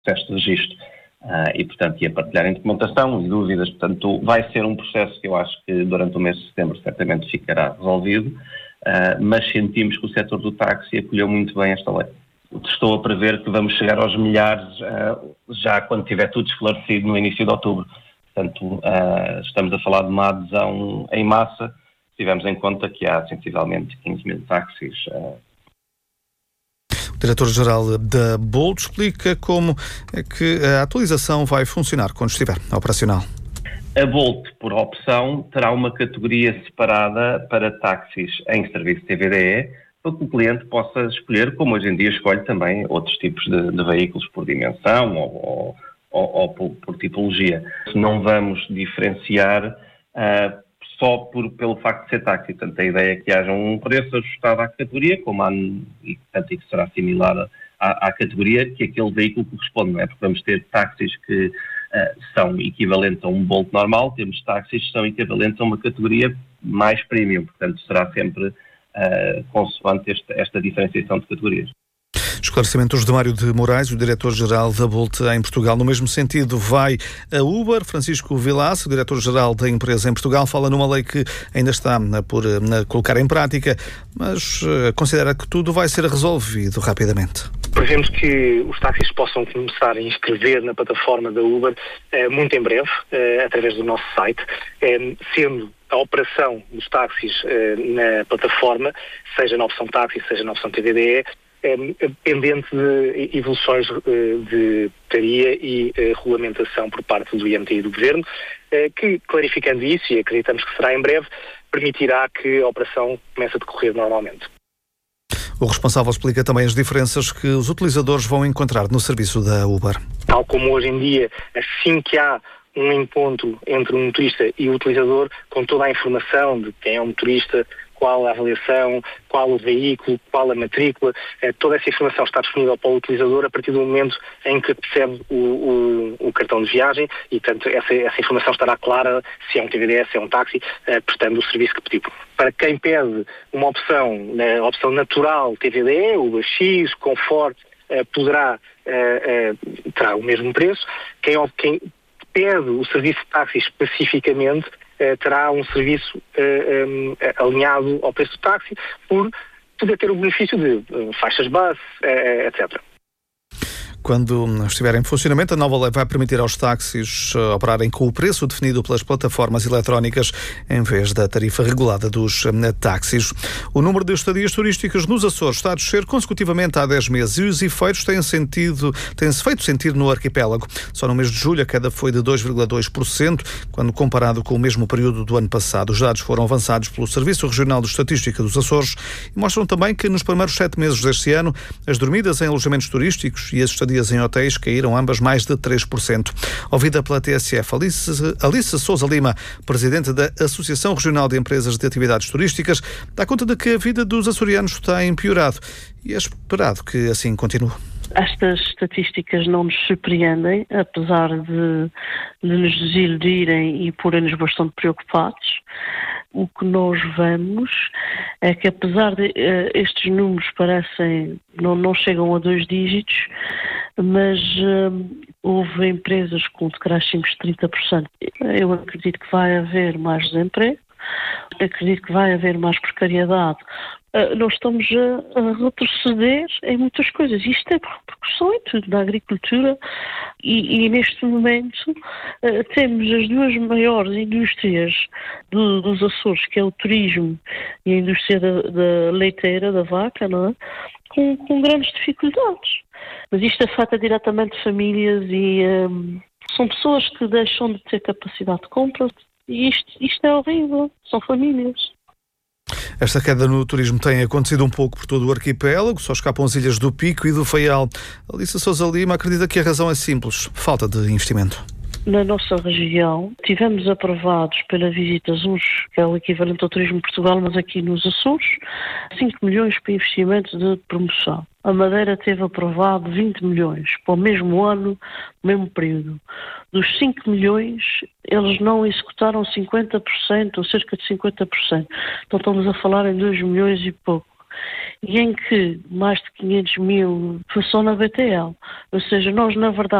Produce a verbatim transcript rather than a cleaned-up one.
processo de registro uh, e, portanto, e a partilharem documentação e dúvidas. Portanto, vai ser um processo que eu acho que durante o mês de setembro certamente ficará resolvido, uh, mas sentimos que o setor do táxi acolheu muito bem esta lei. Estou a prever que vamos chegar aos milhares uh, já quando tiver tudo esclarecido no início de outubro. Portanto, uh, estamos a falar de uma adesão em massa, se tivermos em conta que há sensivelmente quinze mil táxis. Uh. O diretor-geral da Bolt explica como é que a atualização vai funcionar quando estiver operacional. A Bolt, por opção, terá uma categoria separada para táxis em serviço T V D E, para que o cliente possa escolher, como hoje em dia escolhe também outros tipos de, de veículos por dimensão ou, ou, ou por, por tipologia. Não vamos diferenciar uh, só por, pelo facto de ser táxi. Portanto, a ideia é que haja um preço ajustado à categoria, como há, e, portanto, que será similar à, à categoria que aquele veículo corresponde, não é? Porque vamos ter táxis que uh, são equivalentes a um Bolt normal, temos táxis que são equivalentes a uma categoria mais premium, portanto, será sempre Uh, consoante esta, esta diferenciação de categorias. Esclarecimentos de Mário de Moraes, o diretor-geral da Bolt em Portugal. No mesmo sentido vai a Uber. Francisco Vilaça, o diretor-geral da empresa em Portugal, fala numa lei que ainda está por uh, colocar em prática, mas uh, considera que tudo vai ser resolvido rapidamente. Prevemos que os táxis possam começar a inscrever na plataforma da Uber uh, muito em breve, uh, através do nosso site, uh, sendo a operação dos táxis uh, na plataforma, seja na opção táxi, seja na opção T V D E, é pendente de evoluções uh, de portaria e uh, regulamentação por parte do I M T e do Governo, uh, que, clarificando isso, e acreditamos que será em breve, permitirá que a operação comece a decorrer normalmente. O responsável explica também as diferenças que os utilizadores vão encontrar no serviço da Uber. Tal como hoje em dia, assim que há um encontro entre um motorista e o utilizador, com toda a informação de quem é o motorista, qual a avaliação, qual o veículo, qual a matrícula, eh, toda essa informação está disponível para o utilizador a partir do momento em que recebe o, o, o cartão de viagem e, portanto, essa, essa informação estará clara se é um T V D S, se é um táxi, eh, prestando o serviço que pediu. Para quem pede uma opção, né, opção natural T V D E, o X, Comfort, eh, poderá, eh, eh, terá o mesmo preço. Quem, quem pede o serviço de táxi especificamente, eh, terá um serviço eh, um, alinhado ao preço do táxi, por poder ter o benefício de uh, faixas base, eh, etcétera. Quando estiver em funcionamento, a nova lei vai permitir aos táxis uh, operarem com o preço definido pelas plataformas eletrónicas em vez da tarifa regulada dos uh, táxis. O número de estadias turísticas nos Açores está a descer consecutivamente há dez meses e os efeitos têm sentido, têm-se feito sentir no arquipélago. Só no mês de julho a queda foi de dois vírgula dois por cento, quando comparado com o mesmo período do ano passado. Os dados foram avançados pelo Serviço Regional de Estatística dos Açores e mostram também que nos primeiros sete meses deste ano as dormidas em alojamentos turísticos e as estadias em hotéis caíram ambas mais de três por cento. Ouvida pela T S F, Alice, Alice Sousa Lima, presidente da Associação Regional de Empresas de Atividades Turísticas, dá conta de que a vida dos açorianos está empeorado e é esperado que assim continue. Estas estatísticas não nos surpreendem, apesar de, de nos desiludirem e porem-nos bastante preocupados. O que nós vemos é que, apesar de uh, estes números parecem, não, não chegam a dois dígitos, mas uh, houve empresas com decréscimos de trinta por cento. Eu acredito que vai haver mais desemprego, acredito que vai haver mais precariedade. Uh, nós estamos a, a retroceder em muitas coisas. Isto é por repercussão em tudo, na agricultura e, e neste momento uh, temos as duas maiores indústrias do, dos Açores, que é o turismo e a indústria da, da leiteira, da vaca, não é? Com, com grandes dificuldades. Mas isto afeta diretamente famílias e um, são pessoas que deixam de ter capacidade de compra e isto, isto é horrível, são famílias. Esta queda no turismo tem acontecido um pouco por todo o arquipélago, só escapam as ilhas do Pico e do Faial. Alice Sousa Lima acredita que a razão é simples, falta de investimento. Na nossa região, tivemos aprovados pela Visita Azores, que é o equivalente ao Turismo de Portugal, mas aqui nos Açores, cinco milhões para investimento de promoção. A Madeira teve aprovado vinte milhões para o mesmo ano, mesmo período. Dos cinco milhões, eles não executaram cinquenta por cento, ou cerca de cinquenta por cento. Então estamos a falar em dois milhões e pouco. e em que mais de quinhentos mil são na B T L. Ou seja, nós, na verdade,